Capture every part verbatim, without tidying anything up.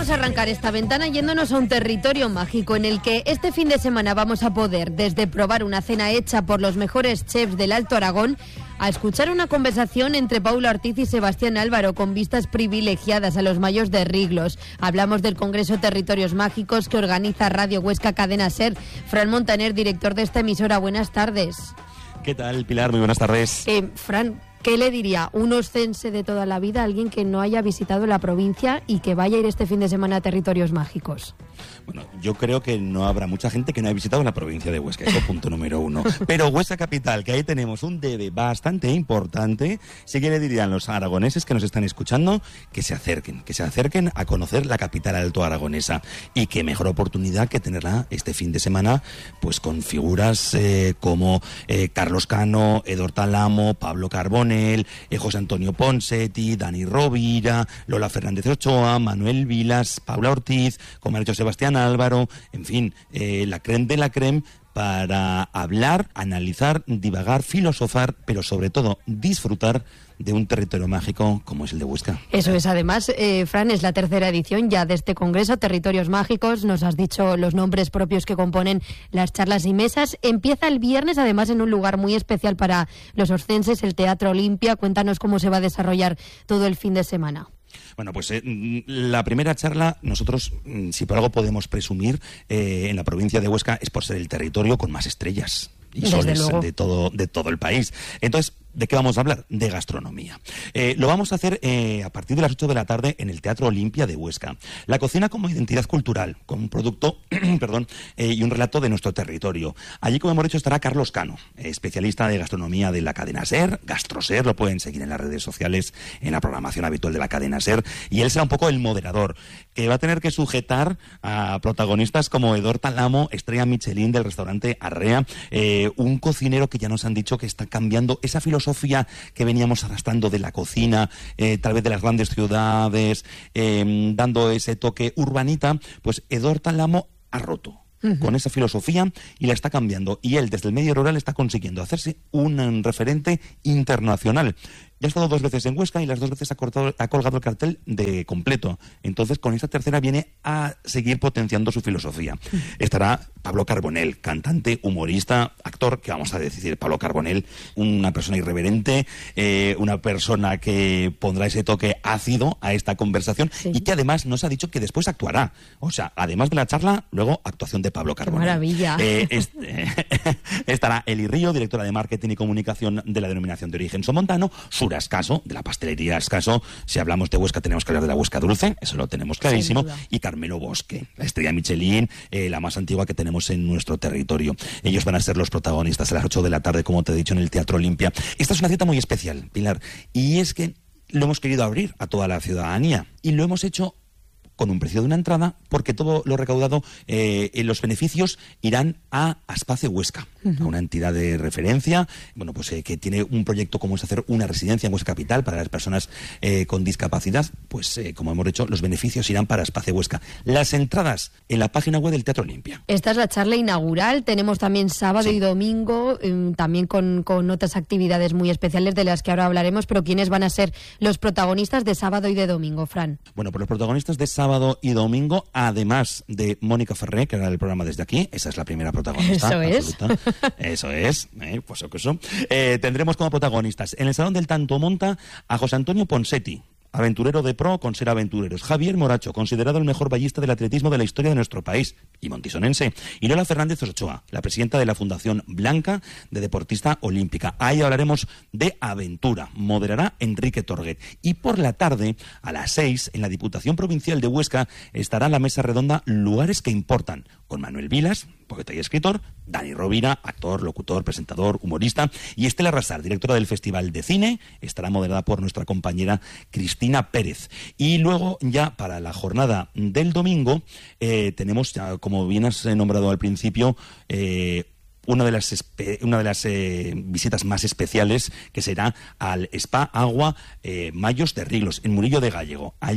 vamos a arrancar esta ventana yéndonos a un territorio mágico en el que este fin de semana vamos a poder desde probar una cena hecha por los mejores chefs del Alto Aragón a escuchar una conversación entre Paula Ortiz y Sebastián Álvaro con vistas privilegiadas a los mayos de Riglos. Hablamos del Congreso Territorios Mágicos que organiza Radio Huesca Cadena Ser. Fran Montaner, director de esta emisora, buenas tardes. ¿Qué tal, Pilar? Muy buenas tardes. Eh, Fran, ¿qué le diría un oscense de toda la vida a alguien que no haya visitado la provincia y que vaya a ir este fin de semana a Territorios Mágicos? Bueno, yo creo que no habrá mucha gente que no haya visitado la provincia de Huesca, eso punto número uno. Pero Huesca Capital, que ahí tenemos un debe bastante importante, sí que le dirían los aragoneses que nos están escuchando que se acerquen, que se acerquen a conocer la capital alto aragonesa. Y qué mejor oportunidad que tenerla este fin de semana, pues con figuras eh, como eh, Carlos Cano, Edor Talamo, Pablo Carbonell, eh, José Antonio Ponseti, Dani Rovira, Lola Fernández Ochoa, Manuel Vilas, Paula Ortiz, como ha dicho Sebastián Álvaro, en fin, eh, la creme de la creme para hablar, analizar, divagar, filosofar, pero sobre todo disfrutar de un territorio mágico como es el de Huesca. Eso es, además, eh, Fran, es la tercera edición ya de este Congreso Territorios Mágicos. Nos has dicho los nombres propios que componen las charlas y mesas. Empieza el viernes, además, en un lugar muy especial para los oscenses, el Teatro Olimpia. Cuéntanos cómo se va a desarrollar todo el fin de semana. Bueno, pues eh, la primera charla, nosotros, si por algo podemos presumir, eh, en la provincia de Huesca es por ser el territorio con más estrellas y soles de todo, de todo el país. Entonces, ¿de qué vamos a hablar? De gastronomía. Eh, lo vamos a hacer eh, a partir de las ocho de la tarde en el Teatro Olimpia de Huesca. La cocina como identidad cultural, con un producto perdón, eh, y un relato de nuestro territorio. Allí, como hemos dicho, estará Carlos Cano, eh, especialista de gastronomía de la cadena Ser, GastroSer, lo pueden seguir en las redes sociales, en la programación habitual de la cadena Ser, y él será un poco el moderador, que va a tener que sujetar a protagonistas como Edor Talamo, estrella Michelin del restaurante Arrea, eh, un cocinero que ya nos han dicho que está cambiando esa filosofía Sofía que veníamos arrastrando de la cocina, eh, tal vez de las grandes ciudades, eh, dando ese toque urbanita, pues Edor Talamo ha roto uh-huh. con esa filosofía y la está cambiando. Y él, desde el medio rural, está consiguiendo hacerse un, un referente internacional. Ya ha estado dos veces en Huesca y las dos veces ha, cortado, ha colgado el cartel de completo. Entonces, con esta tercera viene a seguir potenciando su filosofía. Estará Pablo Carbonell, cantante, humorista, actor, que vamos a decir, Pablo Carbonell, una persona irreverente, eh, una persona que pondrá ese toque ácido a esta conversación sí. y que además nos ha dicho que después actuará. O sea, además de la charla, luego actuación de Pablo Carbonell. ¡Qué maravilla! Eh, es, eh, estará Eli Río, directora de Marketing y Comunicación de la Denominación de Origen Somontano, Sur Ascaso, de la pastelería Ascaso. Si hablamos de Huesca tenemos que hablar de la Huesca Dulce, eso lo tenemos clarísimo, y Carmelo Bosque, la estrella Michelin, eh, la más antigua que tenemos en nuestro territorio. Ellos van a ser los protagonistas a las ocho de la tarde, como te he dicho, en el Teatro Olimpia. Esta es una cita muy especial, Pilar, y es que lo hemos querido abrir a toda la ciudadanía y lo hemos hecho con un precio de una entrada, porque todo lo recaudado, eh, los beneficios irán a Aspace Huesca, uh-huh. a una entidad de referencia, bueno, pues eh, que tiene un proyecto como es hacer una residencia en Huesca Capital para las personas eh, con discapacidad. Pues eh, como hemos dicho, los beneficios irán para Aspace Huesca. Las entradas en la página web del Teatro Olimpia. Esta es la charla inaugural, tenemos también sábado sí. y domingo, eh, también con, con otras actividades muy especiales de las que ahora hablaremos, pero ¿quiénes van a ser los protagonistas de sábado y de domingo, Fran? Bueno, pues los protagonistas de sábado y domingo, además de Mónica Ferré, que era el programa Desde Aquí, esa es la primera protagonista. Eso es. Absoluta. Eso es, eh, pues eso. Eh, tendremos como protagonistas en el Salón del Tanto Monta a José Antonio Ponseti, aventurero de pro con ser aventureros, Javier Moracho, considerado el mejor ballista del atletismo de la historia de nuestro país y montisonense, y Lola Fernández Ochoa, la presidenta de la Fundación Blanca de Deportista Olímpica. Ahí hablaremos de aventura. Moderará Enrique Torguet. Y por la tarde, a las seis, en la Diputación Provincial de Huesca, estará la mesa redonda Lugares que Importan, con Manuel Vilas, poeta y escritor, Dani Rovira, actor, locutor, presentador, humorista, y Estela Rasar, directora del Festival de Cine, estará moderada por nuestra compañera Cristina Pérez. Y luego, ya para la jornada del domingo, eh, tenemos, ya, como bien has nombrado al principio, eh, una de las espe- una de las eh, visitas más especiales, que será al Spa Agua eh, Mayos de Riglos, en Murillo de Gallego. Allí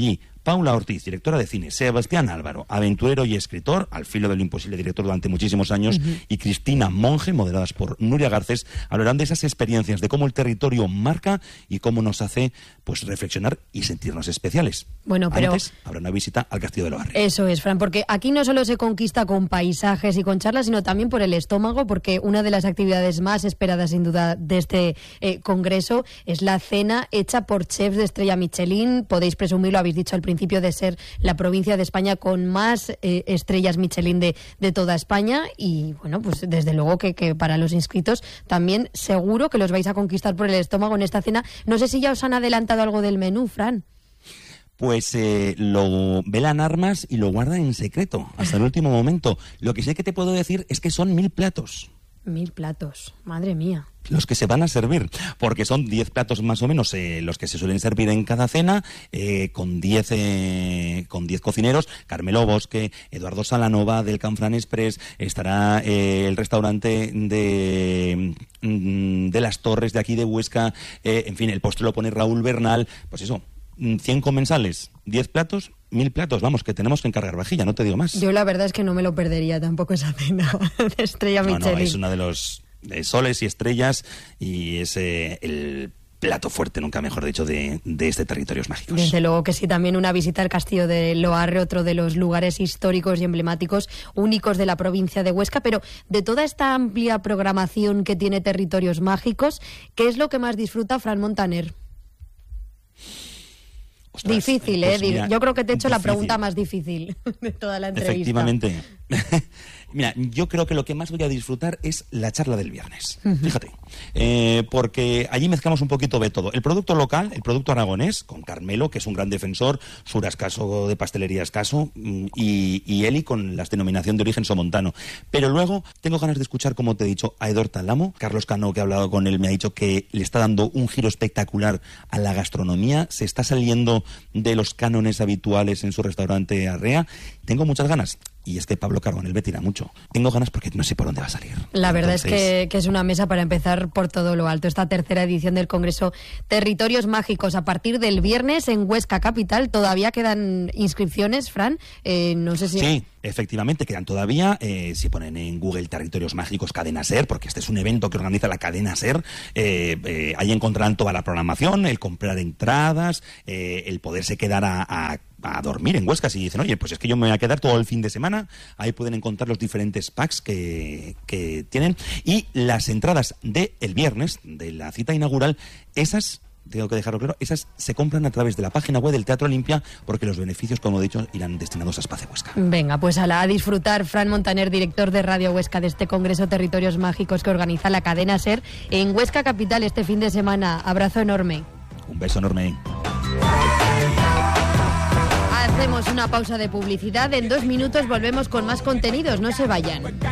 Paula Ortiz, directora de cine, Sebastián Álvaro, aventurero y escritor, al filo de lo imposible, director durante muchísimos años, uh-huh. y Cristina Monge, moderadas por Nuria Garcés, hablarán de esas experiencias, de cómo el territorio marca y cómo nos hace pues reflexionar y sentirnos especiales. Bueno, pero antes habrá una visita al Castillo de los Barrios. Eso es, Fran, porque aquí no solo se conquista con paisajes y con charlas, sino también por el estómago, porque una de las actividades más esperadas, sin duda, de este eh, congreso es la cena hecha por chefs de estrella Michelin. Podéis presumirlo, habéis dicho al principio, de ser la provincia de España con más eh, estrellas Michelin de, de toda España. Y bueno, pues desde luego que, que para los inscritos también seguro que los vais a conquistar por el estómago en esta cena. No sé si ya os han adelantado algo del menú, Fran. Pues eh, lo velan armas y lo guardan en secreto hasta el último momento. Lo que sí que te puedo decir es que son mil platos. Mil platos, madre mía. Los que se van a servir, porque son diez platos más o menos eh, los que se suelen servir en cada cena, eh, con diez eh, con diez cocineros. Carmelo Bosque, Eduardo Salanova del Canfrán Express, estará eh, el restaurante de, de Las Torres de aquí de Huesca, eh, en fin, el postre lo pone Raúl Bernal. Pues eso, cien comensales, diez platos, mil platos, vamos, que tenemos que encargar vajilla, no te digo más. Yo la verdad es que no me lo perdería tampoco esa cena de estrella no, Michelin. No, es una de los de soles y estrellas y es eh, el plato fuerte, nunca mejor dicho, de, de este Territorios Mágicos. Desde luego que sí, también una visita al Castillo de Loarre, otro de los lugares históricos y emblemáticos únicos de la provincia de Huesca, pero de toda esta amplia programación que tiene Territorios Mágicos, ¿qué es lo que más disfruta Fran Montaner? Ostras, difícil, pues, ¿eh? Mira, yo creo que te he hecho difícil. La pregunta más difícil de toda la entrevista. Efectivamente. Mira, yo creo que lo que más voy a disfrutar es la charla del viernes. Uh-huh. Fíjate. Eh, porque allí mezclamos un poquito de todo. El producto local, el producto aragonés, con Carmelo, que es un gran defensor, Sura Escaso de Pastelería Escaso, y, y Eli con la denominación de origen somontano. Pero luego tengo ganas de escuchar, como te he dicho, a Edor Talamo. Carlos Cano, que he hablado con él, me ha dicho que le está dando un giro espectacular a la gastronomía. Se está saliendo de los cánones habituales en su restaurante Arrea. Tengo muchas ganas. Y es que Pablo Carbonell me tira mucho. Tengo ganas porque no sé por dónde va a salir. La verdad Entonces... es que, que es una mesa para empezar por todo lo alto. Esta tercera edición del Congreso Territorios Mágicos a partir del viernes en Huesca Capital. Todavía quedan inscripciones, Fran. Eh, no sé si... Sí, efectivamente, quedan todavía. Eh, si ponen en Google Territorios Mágicos Cadena Ser, porque este es un evento que organiza la Cadena Ser, eh, eh, ahí encontrarán toda la programación, el comprar entradas, eh, el poderse quedar a... a a dormir en Huesca. Si dicen, oye, pues es que yo me voy a quedar todo el fin de semana, ahí pueden encontrar los diferentes packs que, que tienen. Y las entradas del viernes, de la cita inaugural, esas, tengo que dejarlo claro, esas se compran a través de la página web del Teatro Olimpia, porque los beneficios, como he dicho, irán destinados a Espacio Huesca. Venga, pues a, la, a disfrutar. Fran Montaner, director de Radio Huesca, de este Congreso Territorios Mágicos que organiza la Cadena Ser en Huesca Capital este fin de semana. Abrazo enorme. Un beso enorme. Hacemos una pausa de publicidad. En dos minutos volvemos con más contenidos. No se vayan.